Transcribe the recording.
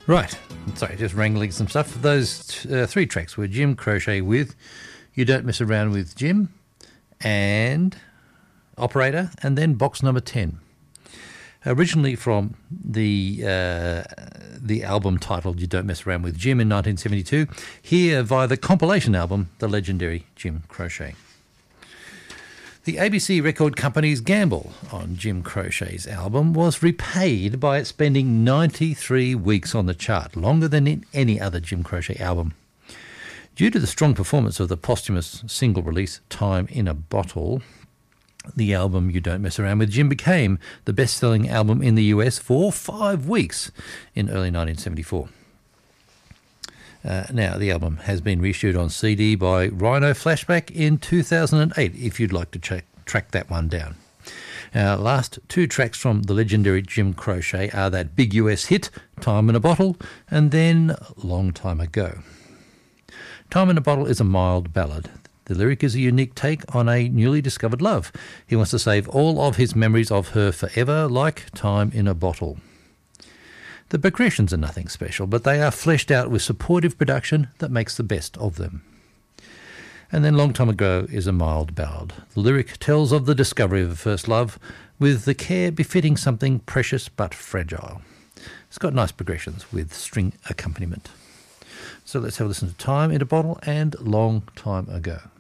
Right. Sorry, just wrangling some stuff. Those three tracks were Jim Croce with You Don't Mess Around with Jim and Operator, and then box number 10. Originally from the album titled You Don't Mess Around with Jim in 1972, here via the compilation album, The Legendary Jim Croce. The ABC record company's gamble on Jim Croce's album was repaid by it spending 93 weeks on the chart, longer than in any other Jim Croce album. Due to the strong performance of the posthumous single release Time in a Bottle, the album You Don't Mess Around with Jim became the best-selling album in the US for 5 weeks in early 1974. Now, the album has been reissued on CD by Rhino Flashback in 2008, if you'd like to track that one down. Our last two tracks from the legendary Jim Croce are that big US hit, Time in a Bottle, and then Long Time Ago. Time in a Bottle is a mild ballad. The lyric is a unique take on a newly discovered love. He wants to save all of his memories of her forever, like time in a bottle. The progressions are nothing special, but they are fleshed out with supportive production that makes the best of them. And then Long Time Ago is a mild ballad. The lyric tells of the discovery of a first love, with the care befitting something precious but fragile. It's got nice progressions with string accompaniment. So let's have a listen to Time in a Bottle and Long Time Ago.